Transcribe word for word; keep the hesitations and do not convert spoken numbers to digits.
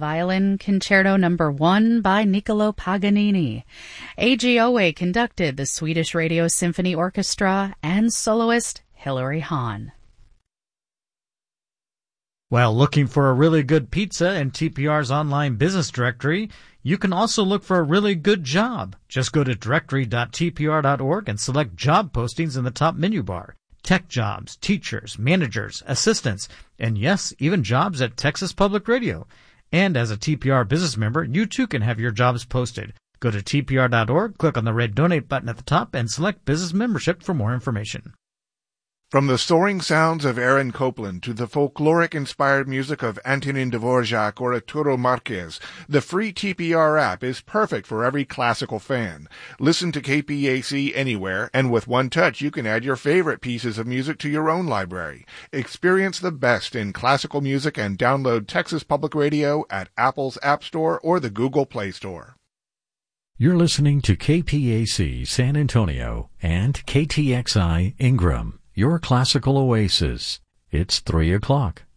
Violin Concerto Number one by Niccolo Paganini. A G O A conducted the Swedish Radio Symphony Orchestra and soloist Hilary Hahn. While looking for a really good pizza in T P R's online business directory, you can also look for a really good job. Just go to directory dot T P R dot org and select job postings in the top menu bar. Tech jobs, teachers, managers, assistants, and yes, even jobs at Texas Public Radio. And as a T P R business member, you too can have your jobs posted. Go to T P R dot org, click on the red donate button at the top, and select business membership for more information. From the soaring sounds of Aaron Copland to the folkloric-inspired music of Antonin Dvorak or Arturo Marquez, the free T P R app is perfect for every classical fan. Listen to K P A C anywhere, and with one touch you can add your favorite pieces of music to your own library. Experience the best in classical music and download Texas Public Radio at Apple's App Store or the Google Play Store. You're listening to K P A C San Antonio and K T X I Ingram, your classical oasis. It's three o'clock.